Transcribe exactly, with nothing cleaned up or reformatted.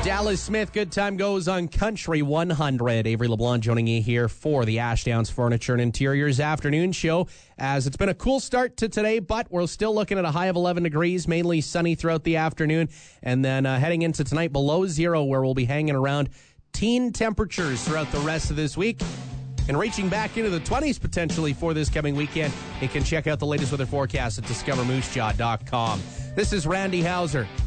Dallas Smith, good time goes on Country one hundred. Avery LeBlanc joining you here for the Ashdowns Furniture and Interiors afternoon show. As it's been a cool start to today, but we're still looking at a high of eleven degrees, mainly sunny throughout the afternoon. And then uh, heading into tonight below zero, where we'll be hanging around teen temperatures throughout the rest of this week. And reaching back into the twenties potentially for this coming weekend. You can check out the latest weather forecast at discover moose jaw dot com. This is Randy Hauser.